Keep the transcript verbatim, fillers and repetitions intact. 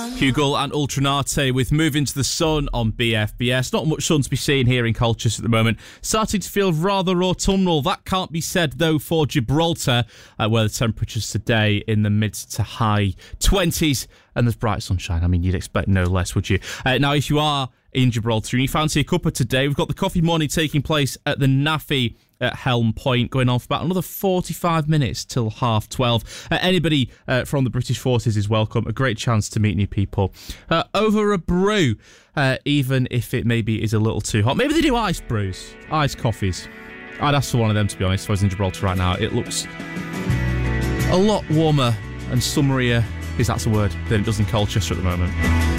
Hugel and Ultranate with Moving to the Sun on B F B S. Not much sun to be seen here in Colchester at the moment. Starting to feel rather autumnal. That can't be said, though, for Gibraltar, uh, where the temperatures today in the mid to high twenties. And there's bright sunshine. I mean, you'd expect no less, would you? Uh, now, if you are in Gibraltar and you fancy a cuppa today, we've got the coffee morning taking place at the Naffy at Helm Point, going on for about another forty-five minutes till half twelve. Uh, anybody uh, from the British Forces is welcome. A great chance to meet new people. Uh, over a brew, uh, even if it maybe is a little too hot. Maybe they do iced brews, iced coffees. I'd ask for one of them, to be honest, if I was in Gibraltar right now. It looks a lot warmer and summerier, if that's a word, than it does in Colchester at the moment.